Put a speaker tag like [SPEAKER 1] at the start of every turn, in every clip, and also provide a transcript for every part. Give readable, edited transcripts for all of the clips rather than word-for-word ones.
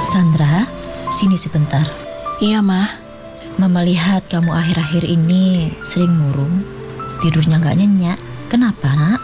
[SPEAKER 1] Sandra, sini sebentar.
[SPEAKER 2] Iya, Ma.
[SPEAKER 1] Mama lihat kamu akhir-akhir ini sering murung, tidurnya nggak nyenyak. Kenapa, nak?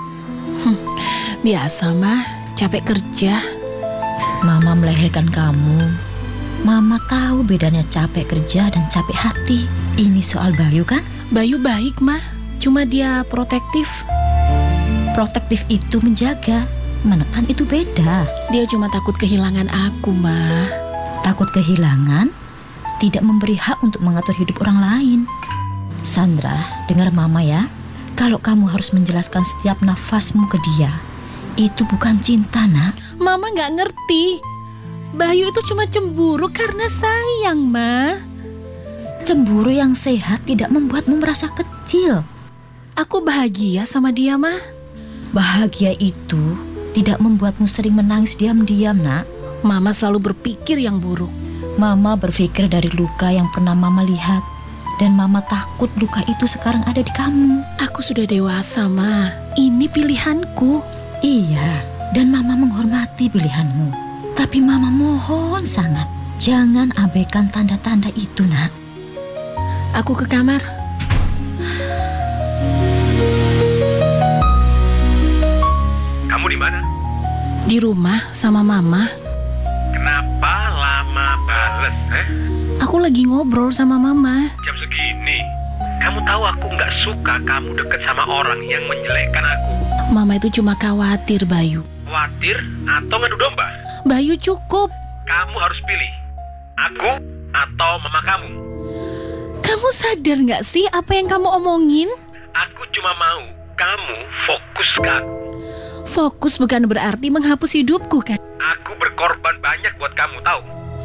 [SPEAKER 2] Biasa, Ma. Capek kerja.
[SPEAKER 1] Mama melahirkan kamu. Mama tahu bedanya capek kerja dan capek hati. Ini soal Bayu kan?
[SPEAKER 2] Bayu baik, Ma. Cuma dia protektif.
[SPEAKER 1] Protektif itu menjaga, menekan itu beda.
[SPEAKER 2] Dia cuma takut kehilangan aku, Ma.
[SPEAKER 1] Takut kehilangan, tidak memberi hak untuk mengatur hidup orang lain. Sandra, dengar Mama ya. Kalau kamu harus menjelaskan setiap nafasmu ke dia, itu bukan cinta, nak.
[SPEAKER 2] Mama nggak ngerti. Bayu itu cuma cemburu karena sayang, Ma.
[SPEAKER 1] Cemburu yang sehat tidak membuatmu merasa kecil.
[SPEAKER 2] Aku bahagia sama dia, Ma.
[SPEAKER 1] Bahagia itu tidak membuatmu sering menangis diam-diam, nak.
[SPEAKER 2] Mama selalu berpikir yang buruk.
[SPEAKER 1] Mama berpikir dari luka yang pernah Mama lihat. Dan Mama takut luka itu sekarang ada di kamu.
[SPEAKER 2] Aku sudah dewasa, Ma. Ini pilihanku.
[SPEAKER 1] Iya, dan Mama menghormati pilihanmu. Tapi Mama mohon sangat, jangan abaikan tanda-tanda itu, nak.
[SPEAKER 2] Aku ke kamar.
[SPEAKER 3] Kamu di mana?
[SPEAKER 2] Di rumah sama Mama.
[SPEAKER 3] Kenapa lama bales,
[SPEAKER 2] Aku lagi ngobrol sama Mama.
[SPEAKER 3] Jam segini. Kamu tahu aku nggak suka kamu deket sama orang yang menjelekkan aku.
[SPEAKER 2] Mama itu cuma khawatir, Bayu.
[SPEAKER 3] Khawatir atau ngadu domba?
[SPEAKER 2] Bayu cukup.
[SPEAKER 3] Kamu harus pilih. Aku atau mama kamu.
[SPEAKER 2] Kamu sadar nggak sih apa yang kamu omongin?
[SPEAKER 3] Aku cuma mau kamu fokus ke aku.
[SPEAKER 2] Fokus bukan berarti menghapus hidupku, kan?
[SPEAKER 3] Aku berkorban banyak buat kamu, tahu?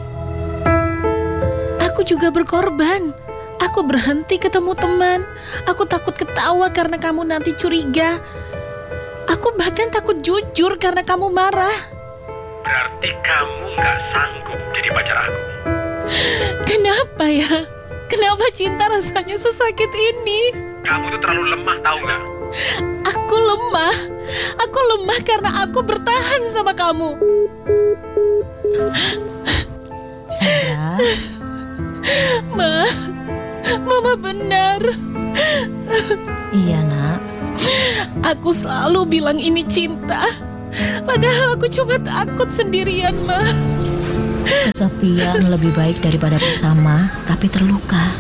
[SPEAKER 2] Aku juga berkorban. Aku berhenti ketemu teman. Aku takut ketawa karena kamu nanti curiga. Aku bahkan takut jujur karena kamu marah.
[SPEAKER 3] Berarti kamu nggak sanggup jadi pacar aku.
[SPEAKER 2] Kenapa ya? Kenapa cinta rasanya sesakit ini?
[SPEAKER 3] Kamu tuh terlalu lemah, tahu nggak?
[SPEAKER 2] Aku lemah. Aku lemah karena aku bertahan sama kamu.
[SPEAKER 1] Sandra,
[SPEAKER 2] Mama benar.
[SPEAKER 1] iya, nak.
[SPEAKER 2] Aku selalu bilang ini cinta. Padahal aku cuma takut sendirian, Ma.
[SPEAKER 1] Kesepian lebih baik daripada bersama tapi terluka.